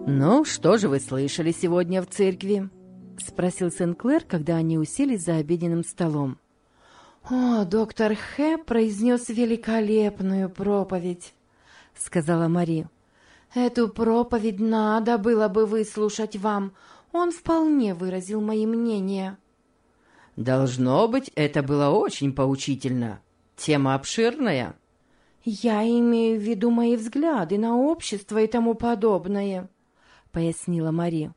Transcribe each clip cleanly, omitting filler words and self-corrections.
«Ну, что же вы слышали сегодня в церкви?» — спросил Сен-Клер, когда они уселись за обеденным столом. «О, доктор Х. произнес великолепную проповедь», — сказала Мари. «Эту проповедь надо было бы выслушать вам. Он вполне выразил мои мнения». «Должно быть, это было очень поучительно. Тема обширная». «Я имею в виду мои взгляды на общество и тому подобное», — пояснила Мари.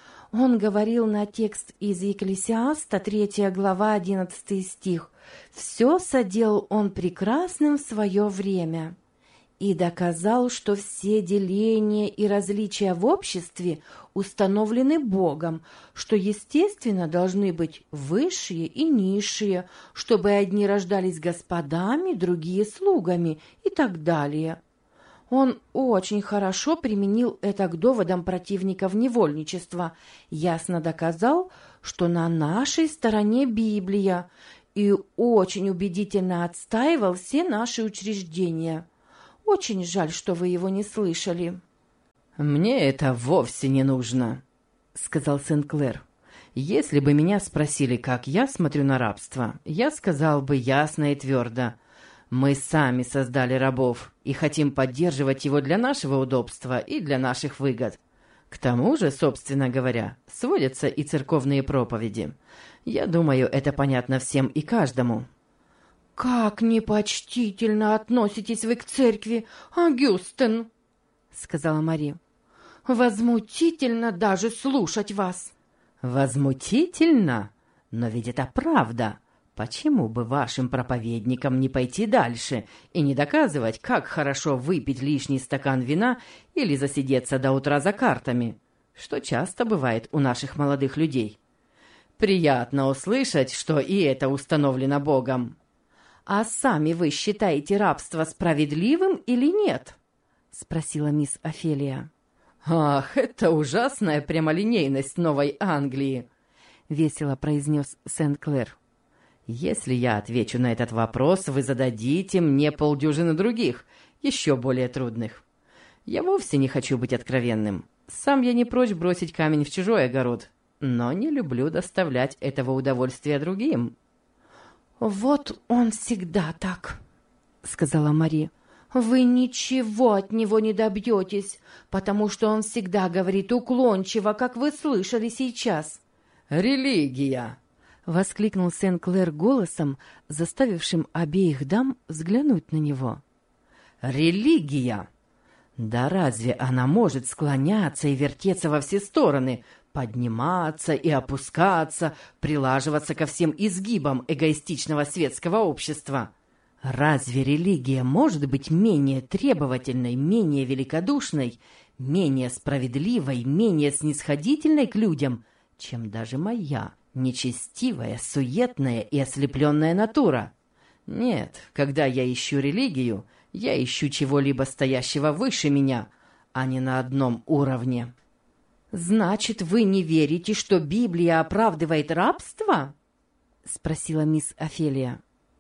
Он говорил на текст из Екклесиаста, 3 глава, 11 стих. «Все соделал он прекрасным в свое время» и доказал, что все деления и различия в обществе установлены Богом, что, естественно, должны быть высшие и низшие, чтобы одни рождались господами, другие слугами и так далее. Он очень хорошо применил это к доводам противников невольничества, ясно доказал, что на нашей стороне Библия, и очень убедительно отстаивал все наши учреждения. Очень жаль, что вы его не слышали». «Мне это вовсе не нужно», — сказал Сен-Клер. «Если бы меня спросили, как я смотрю на рабство, я сказал бы ясно и твердо: мы сами создали рабов и хотим поддерживать его для нашего удобства и для наших выгод. К тому же, собственно говоря, сводятся и церковные проповеди. Я думаю, это понятно всем и каждому». «Как непочтительно относитесь вы к церкви, Агюстен!» — сказала Мари. «Возмутительно даже слушать вас!» «Возмутительно? Но ведь это правда. Почему бы вашим проповедникам не пойти дальше и не доказывать, как хорошо выпить лишний стакан вина или засидеться до утра за картами, что часто бывает у наших молодых людей? Приятно услышать, что и это установлено Богом». «А сами вы считаете рабство справедливым или нет?» — спросила мисс Офелия. «Ах, это ужасная прямолинейность Новой Англии!» — весело произнес Сен-Клер. «Если я отвечу на этот вопрос, вы зададите мне полдюжины других, еще более трудных. Я вовсе не хочу быть откровенным. Сам я не прочь бросить камень в чужой огород, но не люблю доставлять этого удовольствия другим». «Вот он всегда так», — сказала Мари. «Вы ничего от него не добьетесь, потому что он всегда говорит уклончиво, как вы слышали сейчас». «Религия!» — воскликнул Сен-Клер голосом, заставившим обеих дам взглянуть на него. «Религия! Да разве она может склоняться и вертеться во все стороны, подниматься и опускаться, прилаживаться ко всем изгибам эгоистичного светского общества? Разве религия может быть менее требовательной, менее великодушной, менее справедливой, менее снисходительной к людям, чем даже моя нечестивая, суетная и ослепленная натура? Нет, когда я ищу религию, я ищу чего-либо стоящего выше меня, а не на одном уровне». «Значит, вы не верите, что Библия оправдывает рабство?» — спросила мисс Офелия.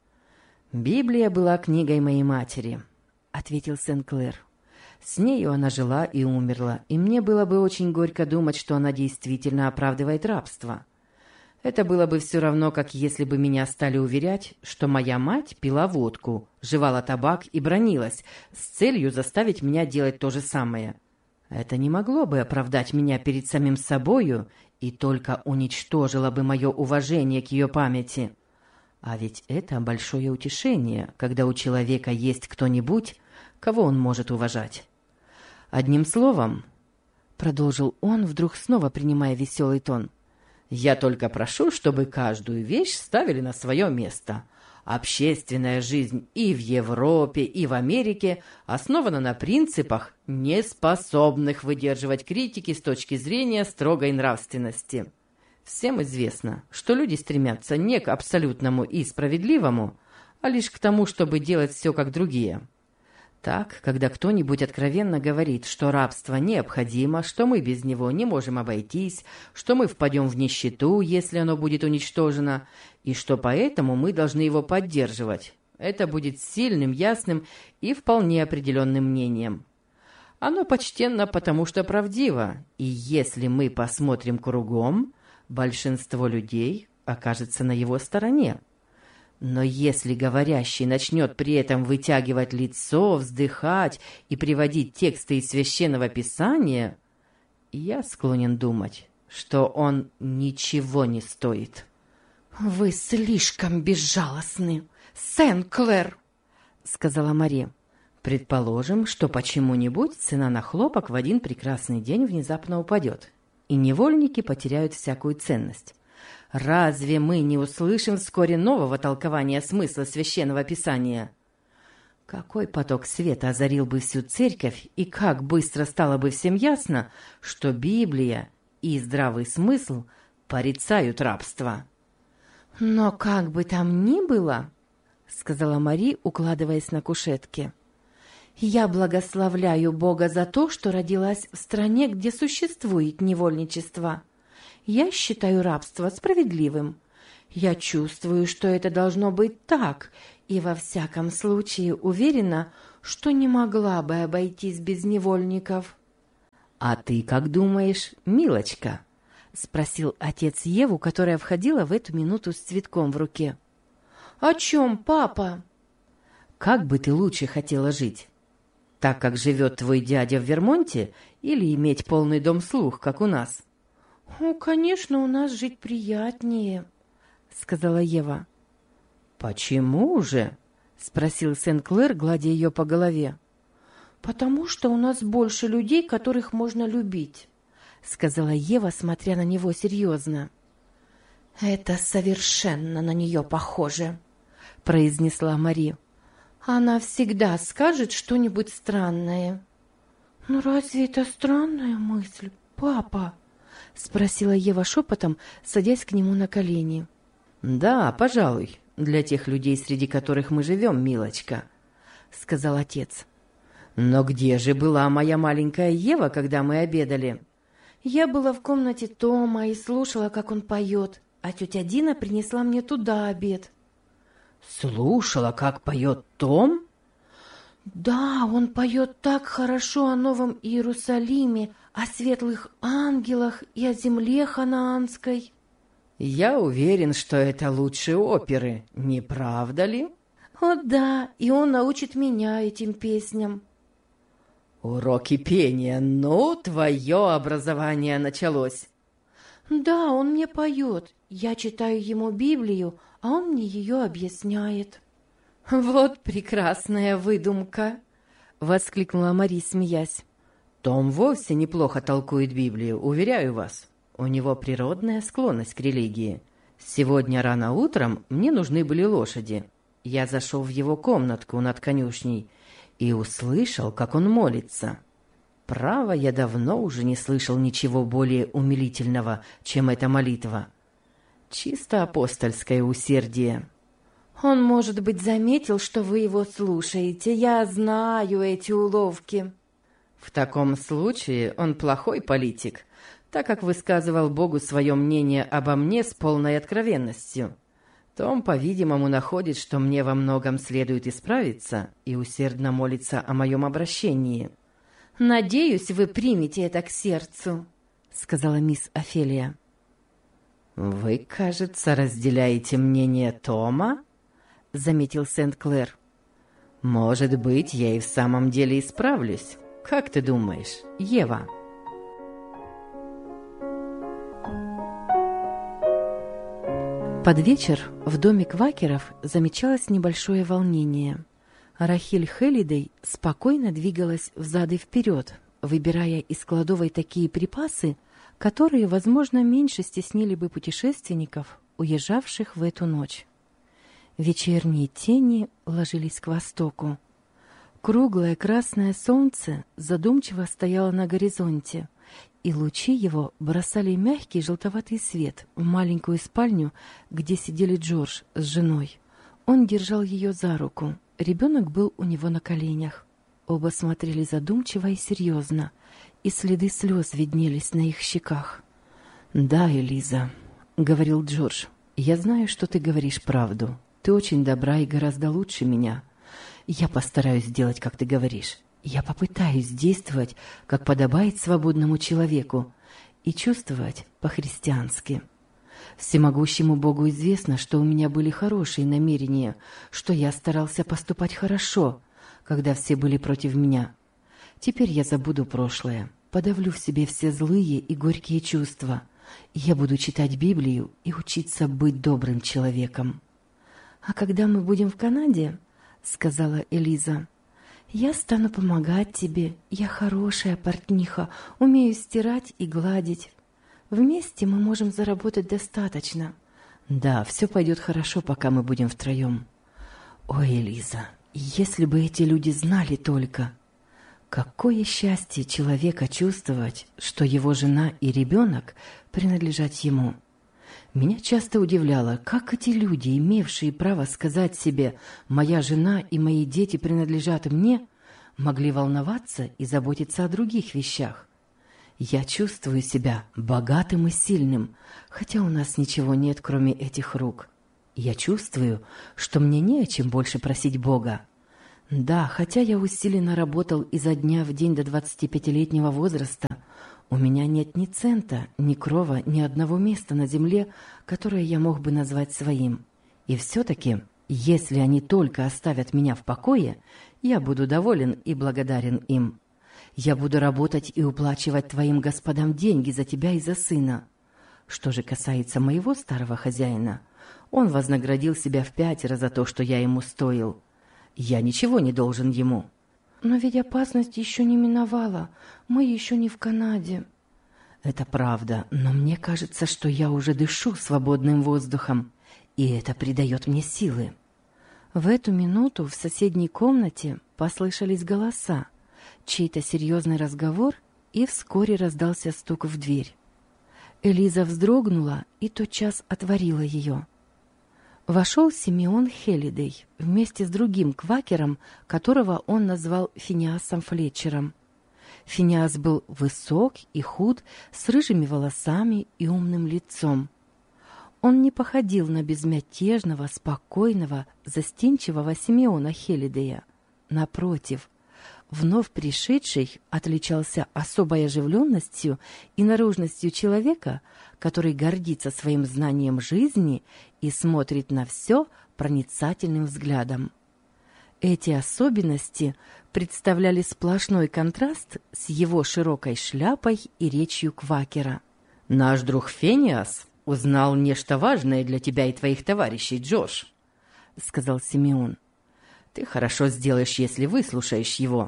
«Библия была книгой моей матери», — ответил Сен-Клер. «С нею она жила и умерла, и мне было бы очень горько думать, что она действительно оправдывает рабство. Это было бы все равно, как если бы меня стали уверять, что моя мать пила водку, жевала табак и бранилась с целью заставить меня делать то же самое. Это не могло бы оправдать меня перед самим собою и только уничтожило бы мое уважение к ее памяти. А ведь это большое утешение, когда у человека есть кто-нибудь, кого он может уважать. Одним словом, — продолжил он, вдруг снова принимая веселый тон, — я только прошу, чтобы каждую вещь ставили на свое место. Общественная жизнь и в Европе, и в Америке основана на принципах, не способных выдерживать критики с точки зрения строгой нравственности. Всем известно, что люди стремятся не к абсолютному и справедливому, а лишь к тому, чтобы делать все как другие. Так, когда кто-нибудь откровенно говорит, что рабство необходимо, что мы без него не можем обойтись, что мы впадем в нищету, если оно будет уничтожено, и что поэтому мы должны его поддерживать, это будет сильным, ясным и вполне определенным мнением. Оно почтенно, потому что правдиво, и если мы посмотрим кругом, большинство людей окажется на его стороне. Но если говорящий начнет при этом вытягивать лицо, вздыхать и приводить тексты из Священного Писания, я склонен думать, что он ничего не стоит. «Вы слишком безжалостны, Сен-Клэр», — сказала Мари. Предположим, что почему-нибудь цена на хлопок в один прекрасный день внезапно упадет, и невольники потеряют всякую ценность. Разве мы не услышим вскоре нового толкования смысла Священного Писания? Какой поток света озарил бы всю церковь, и как быстро стало бы всем ясно, что Библия и здравый смысл порицают рабство. «Но как бы там ни было, — сказала Мари, укладываясь на кушетке, — я благословляю Бога за то, что родилась в стране, где существует невольничество. Я считаю рабство справедливым. Я чувствую, что это должно быть так, и во всяком случае уверена, что не могла бы обойтись без невольников». «А ты как думаешь, милочка?» — спросил отец Еву, которая входила в эту минуту с цветком в руке. «О чем, папа?» «Как бы ты лучше хотела жить? Так, как живет твой дядя в Вермонте, или иметь полный дом слуг, как у нас?» Конечно, у нас жить приятнее», — сказала Ева. «Почему же?» — спросил Сен-Клэр, гладя ее по голове. «Потому что у нас больше людей, которых можно любить», — сказала Ева, смотря на него серьезно. «Это совершенно на нее похоже», — произнесла Мари. «Она всегда скажет что-нибудь странное». «Ну разве это странная мысль, папа?» — спросила Ева шепотом, садясь к нему на колени. «Да, пожалуй, для тех людей, среди которых мы живем, милочка», — сказал отец. «Но где же была моя маленькая Ева, когда мы обедали?» «Я была в комнате Тома и слушала, как он поет, а тетя Дина принесла мне туда обед». «Слушала, как поет Том?» «Да, он поет так хорошо о Новом Иерусалиме, о светлых ангелах и о земле ханаанской». «Я уверен, что это лучше оперы, не правда ли?» «О да, и он научит меня этим песням». «Уроки пения, ну, твое образование началось». «Да, он мне поет, я читаю ему Библию, а он мне ее объясняет». «Вот прекрасная выдумка!» — воскликнула Мари, смеясь. «Том вовсе неплохо толкует Библию, уверяю вас. У него природная склонность к религии. Сегодня рано утром мне нужны были лошади. Я зашел в его комнатку над конюшней и услышал, как он молится. Право, я давно уже не слышал ничего более умилительного, чем эта молитва. Чисто апостольское усердие». «Он, может быть, заметил, что вы его слушаете. Я знаю эти уловки». «В таком случае он плохой политик, так как высказывал Богу свое мнение обо мне с полной откровенностью. Том, по-видимому, находит, что мне во многом следует исправиться и усердно молится о моем обращении». «Надеюсь, вы примете это к сердцу», — сказала мисс Офелия. «Вы, кажется, разделяете мнение Тома?» — заметил Сент-Клэр. «Может быть, я и в самом деле исправлюсь. Как ты думаешь, Ева?» Под вечер в доме квакеров замечалось небольшое волнение. Рахиль Хеллидей спокойно двигалась взад и вперед, выбирая из кладовой такие припасы, которые, возможно, меньше стеснили бы путешественников, уезжавших в эту ночь. Вечерние тени ложились к востоку. Круглое красное солнце задумчиво стояло на горизонте, и лучи его бросали мягкий желтоватый свет в маленькую спальню, где сидели Джордж с женой. Он держал ее за руку, ребенок был у него на коленях. Оба смотрели задумчиво и серьезно, и следы слез виднелись на их щеках. «Да, Элиза», — говорил Джордж, — «я знаю, что ты говоришь правду. Ты очень добра и гораздо лучше меня. Я постараюсь сделать, как ты говоришь. Я попытаюсь действовать, как подобает свободному человеку, и чувствовать по-христиански. Всемогущему Богу известно, что у меня были хорошие намерения, что я старался поступать хорошо, когда все были против меня. Теперь я забуду прошлое, подавлю в себе все злые и горькие чувства, и я буду читать Библию и учиться быть добрым человеком. «А когда мы будем в Канаде, — сказала Элиза, — я стану помогать тебе. Я хорошая портниха, умею стирать и гладить. Вместе мы можем заработать достаточно». «Да, все пойдет хорошо, пока мы будем втроем». «Ой, Элиза, если бы эти люди знали только...» Какое счастье человека чувствовать, что его жена и ребенок принадлежат ему. Меня часто удивляло, как эти люди, имевшие право сказать себе «моя жена и мои дети принадлежат мне», могли волноваться и заботиться о других вещах. Я чувствую себя богатым и сильным, хотя у нас ничего нет, кроме этих рук. Я чувствую, что мне не о чем больше просить Бога. Да, хотя я усиленно работал изо дня в день до 25-летнего возраста, у меня нет ни цента, ни крова, ни одного места на земле, которое я мог бы назвать своим. И все-таки, если они только оставят меня в покое, я буду доволен и благодарен им. Я буду работать и уплачивать твоим господам деньги за тебя и за сына. Что же касается моего старого хозяина, он вознаградил себя в 5 за то, что я ему стоил. Я ничего не должен ему. «Но ведь опасность еще не миновала. Мы еще не в Канаде». Это правда, но мне кажется, что я уже дышу свободным воздухом, и это придает мне силы. В эту минуту в соседней комнате послышались голоса, чей-то серьезный разговор, и вскоре раздался стук в дверь. Элиза вздрогнула и тотчас отворила ее. Вошел Симеон Хеллидей вместе с другим квакером, которого он назвал Финиасом Флетчером. Финиас был высок и худ, с рыжими волосами и умным лицом. Он не походил на безмятежного, спокойного, застенчивого Симеона Хеллидея. Напротив, вновь пришедший отличался особой оживленностью и наружностью человека, который гордится своим знанием жизни и смотрит на все проницательным взглядом. Эти особенности представляли сплошной контраст с его широкой шляпой и речью квакера. «Наш друг Финиас узнал нечто важное для тебя и твоих товарищей, Джош», — сказал Симеон. «Ты хорошо сделаешь, если выслушаешь его».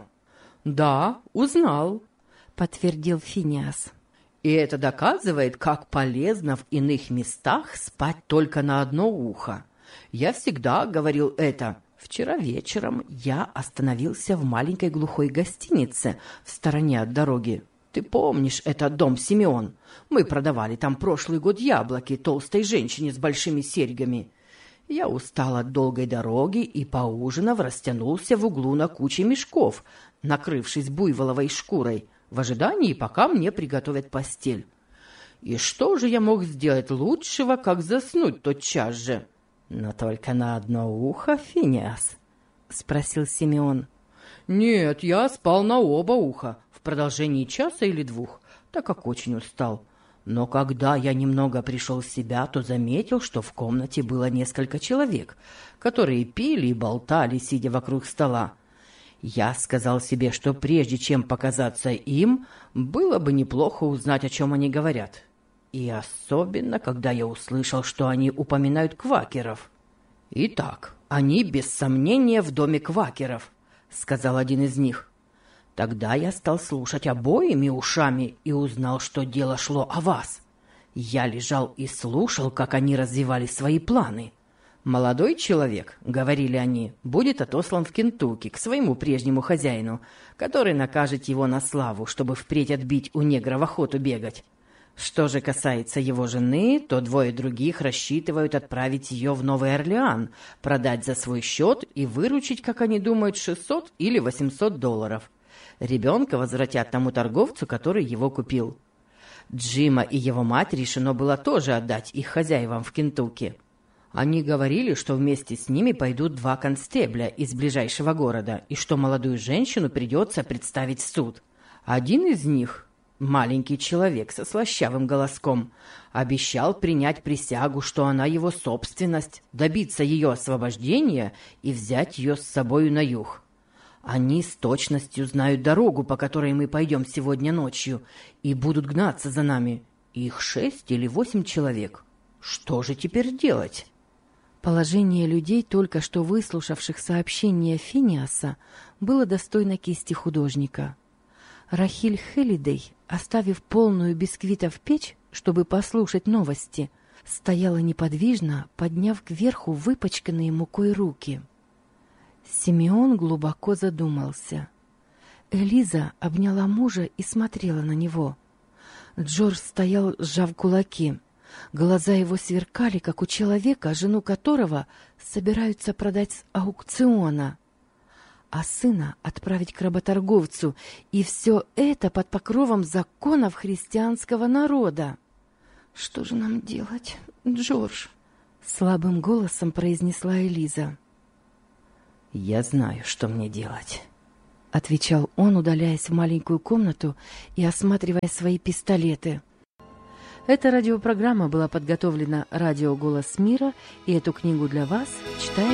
«Да, узнал», — подтвердил Финиас. «И это доказывает, как полезно в иных местах спать только на одно ухо. Я всегда говорил это. Вчера вечером я остановился в маленькой глухой гостинице в стороне от дороги. Ты помнишь этот дом, Симеон? Мы продавали там прошлый год яблоки толстой женщине с большими серьгами. Я устал от долгой дороги и, поужинав, растянулся в углу на куче мешков, накрывшись буйволовой шкурой, в ожидании, пока мне приготовят постель. И что же я мог сделать лучшего, как заснуть тотчас же? Но только на одно ухо, Финиас? — спросил Симеон. Нет, я спал на оба уха в продолжении часа или 2, так как очень устал. Но когда я немного пришел в себя, то заметил, что в комнате было несколько человек, которые пили и болтали, сидя вокруг стола. Я сказал себе, что прежде чем показаться им, было бы неплохо узнать, о чем они говорят. И особенно, когда я услышал, что они упоминают квакеров. «Итак, они без сомнения в доме квакеров», — сказал один из них. Тогда я стал слушать обоими ушами и узнал, что дело шло о вас. Я лежал и слушал, как они развивали свои планы. «Молодой человек, — говорили они, — будет отослан в Кентукки к своему прежнему хозяину, который накажет его на славу, чтобы впредь отбить у негра в охоту бегать. Что же касается его жены, то 2 других рассчитывают отправить ее в Новый Орлеан, продать за свой счет и выручить, как они думают, $600 или $800. Ребенка возвратят тому торговцу, который его купил. Джима и его мать решено было тоже отдать их хозяевам в Кентукки. Они говорили, что вместе с ними пойдут 2 констебля из ближайшего города, и что молодую женщину придется представить в суд. Один из них, маленький человек со слащавым голоском, обещал принять присягу, что она его собственность, добиться ее освобождения и взять ее с собою на юг. Они с точностью знают дорогу, по которой мы пойдем сегодня ночью, и будут гнаться за нами. Их 6 или 8 человек. Что же теперь делать? Положение людей, только что выслушавших сообщение Финиаса, было достойно кисти художника. Рахиль Хелидей, оставив полную бисквитов печь, чтобы послушать новости, стояла неподвижно, подняв кверху выпачканные мукой руки. Симеон глубоко задумался. Элиза обняла мужа и смотрела на него. Джордж стоял, сжав кулаки. Глаза его сверкали, как у человека, жену которого собираются продать с аукциона, а сына отправить к работорговцу, и все это под покровом законов христианского народа. «Что же нам делать, Джордж?» — слабым голосом произнесла Элиза. «Я знаю, что мне делать», — отвечал он, удаляясь в маленькую комнату и осматривая свои пистолеты. Эта радиопрограмма была подготовлена «Радио Голос Мира», и эту книгу для вас читает